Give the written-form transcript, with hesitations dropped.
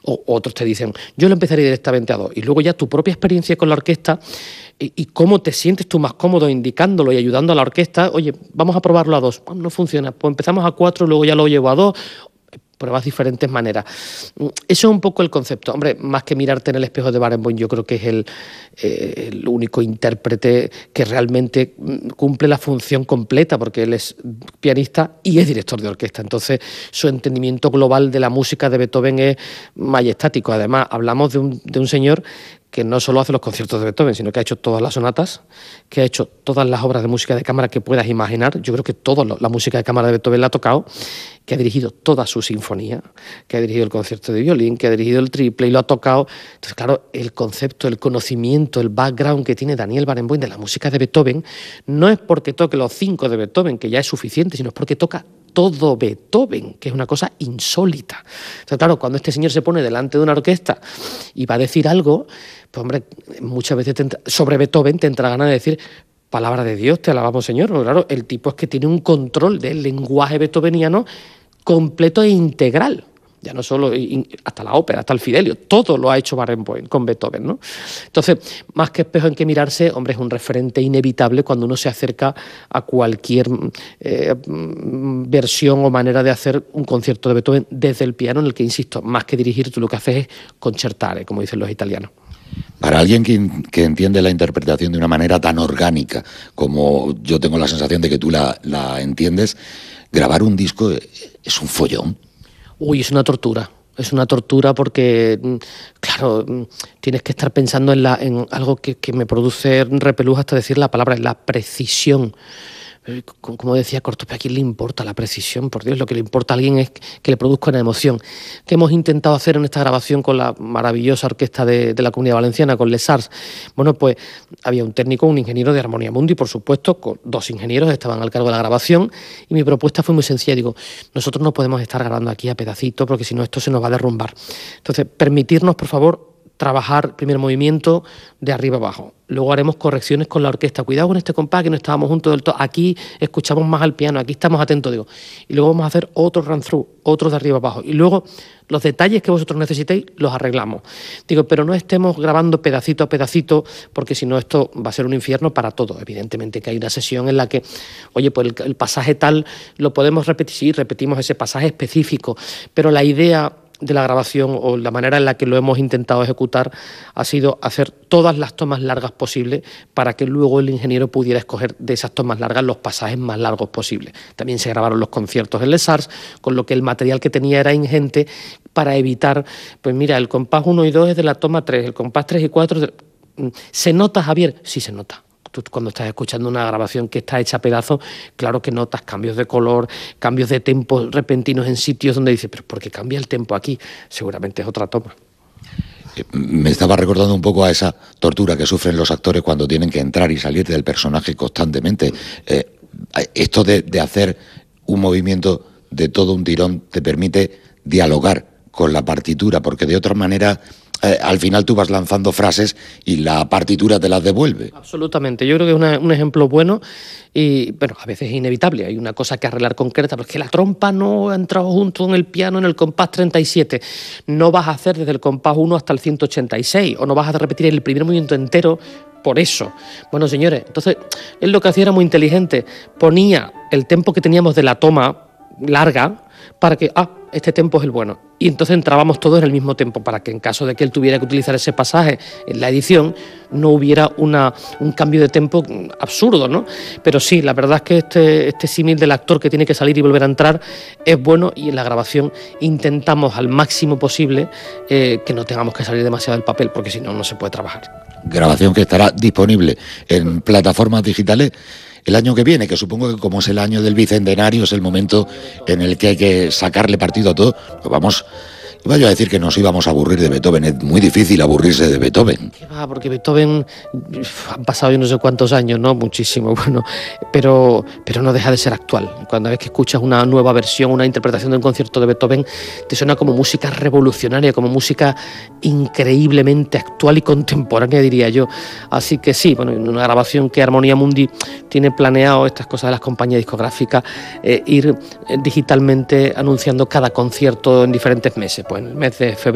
O otros te dicen, yo lo empezaría directamente a 2. Y luego ya tu propia experiencia con la orquesta y cómo te sientes tú más cómodo indicándolo y ayudando a la orquesta. Oye, vamos a probarlo a 2. No funciona, pues empezamos a 4, luego ya lo llevo a 2. Pruebas diferentes maneras. Eso es un poco el concepto. Hombre, más que mirarte en el espejo de Barenboim, yo creo que es el único intérprete que realmente cumple la función completa, porque él es pianista y es director de orquesta. Entonces, su entendimiento global de la música de Beethoven es majestático. Además, hablamos de un señor que no solo hace los conciertos de Beethoven, sino que ha hecho todas las sonatas, que ha hecho todas las obras de música de cámara que puedas imaginar. Yo creo que toda la música de cámara de Beethoven la ha tocado, que ha dirigido toda su sinfonía, que ha dirigido el concierto de violín, que ha dirigido el triple y lo ha tocado. Entonces, claro, el concepto, el conocimiento, el background que tiene Daniel Barenboim de la música de Beethoven no es porque toque los 5 de Beethoven, que ya es suficiente, sino es porque toca todo Beethoven, que es una cosa insólita. O sea, claro, cuando este señor se pone delante de una orquesta y va a decir algo, pues hombre, muchas veces sobre Beethoven te entra ganas de decir, palabra de Dios, te alabamos, Señor. Pero claro, el tipo es que tiene un control del lenguaje beethoveniano completo e integral. Ya no solo hasta la ópera, hasta el Fidelio, todo lo ha hecho Barenboim con Beethoven, ¿no? Entonces, más que espejo en que mirarse, hombre, es un referente inevitable cuando uno se acerca a cualquier versión o manera de hacer un concierto de Beethoven desde el piano, en el que, insisto, más que dirigir, tú lo que haces es concertare, como dicen los italianos. Para alguien que entiende la interpretación de una manera tan orgánica como yo tengo la sensación de que tú la entiendes, grabar un disco es un follón. Uy, es una tortura porque, claro, tienes que estar pensando en algo que me produce repelús hasta decir la palabra, la precisión. Como decía Cortopé, ¿a quién le importa la precisión? Por Dios, lo que le importa a alguien es que le produzca una emoción. ¿Qué hemos intentado hacer en esta grabación con la maravillosa orquesta de la Comunidad Valenciana, con Les Arts? Bueno, pues había un técnico, un ingeniero de Armonía Mundi, por supuesto, con 2 ingenieros estaban al cargo de la grabación, y mi propuesta fue muy sencilla. Digo, nosotros no podemos estar grabando aquí a pedacitos, porque si no esto se nos va a derrumbar. Entonces, permitirnos, por favor, trabajar primer movimiento de arriba abajo. Luego haremos correcciones con la orquesta. Cuidado con este compás, que no estábamos juntos del todo. Aquí escuchamos más al piano, aquí estamos atentos, digo. Y luego vamos a hacer otro run-through, otros de arriba abajo. Y luego los detalles que vosotros necesitéis los arreglamos. Digo, pero no estemos grabando pedacito a pedacito, porque si no esto va a ser un infierno para todo. Evidentemente que hay una sesión en la que, oye, pues el pasaje tal lo podemos repetir, sí, repetimos ese pasaje específico, pero la idea de la grabación o la manera en la que lo hemos intentado ejecutar ha sido hacer todas las tomas largas posibles para que luego el ingeniero pudiera escoger de esas tomas largas los pasajes más largos posibles. También se grabaron los conciertos en Les Arts, con lo que el material que tenía era ingente para evitar, pues mira, el compás 1 y 2 es de la toma 3, el compás 3 y 4... ¿Se nota, Javier? Sí se nota. Tú, cuando estás escuchando una grabación que está hecha a pedazos, claro que notas cambios de color, cambios de tempo repentinos en sitios donde dices, pero ¿por qué cambia el tempo aquí? Seguramente es otra toma. Me estaba recordando un poco a esa tortura que sufren los actores cuando tienen que entrar y salir del personaje constantemente. Esto de hacer un movimiento de todo un tirón te permite dialogar con la partitura, porque de otra manera al final tú vas lanzando frases y la partitura te las devuelve. Absolutamente, yo creo que es un ejemplo bueno y, bueno, a veces es inevitable, hay una cosa que arreglar concreta, pero es que la trompa no ha entrado junto en el piano en el compás 37, no vas a hacer desde el compás 1 hasta el 186, o no vas a repetir el primer movimiento entero por eso. Bueno, señores, entonces él lo que hacía era muy inteligente, ponía el tempo que teníamos de la toma larga para que, este tempo es el bueno. Y entonces entrábamos todos en el mismo tempo para que en caso de que él tuviera que utilizar ese pasaje en la edición no hubiera un cambio de tempo absurdo, ¿no? Pero sí, la verdad es que este símil del actor que tiene que salir y volver a entrar es bueno, y en la grabación intentamos al máximo posible que no tengamos que salir demasiado del papel, porque si no, no se puede trabajar. Grabación que estará disponible en plataformas digitales el año que viene, que supongo que como es el año del bicentenario, es el momento en el que hay que sacarle partido a todo. Pues vamos, iba yo a decir que nos íbamos a aburrir de Beethoven. Es muy difícil aburrirse de Beethoven. ¿Qué va? Porque Beethoven han pasado yo no sé cuántos años, ¿no? Muchísimo, bueno, pero no deja de ser actual. Cuando ves que escuchas una nueva versión, una interpretación de un concierto de Beethoven, te suena como música revolucionaria, como música increíblemente actual y contemporánea, diría yo. Así que sí, bueno, en una grabación que Armonía Mundi tiene planeado, estas cosas de las compañías discográficas, ir digitalmente anunciando cada concierto en diferentes meses. Pues en el mes de febrero